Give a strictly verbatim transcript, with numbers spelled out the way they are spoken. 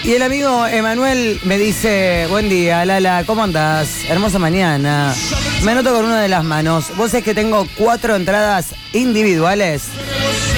Y el amigo Emanuel me dice, buen día, Lala, ¿cómo andás? Hermosa mañana. Me anoto con una de las manos. Vos sabés que tengo cuatro entradas individuales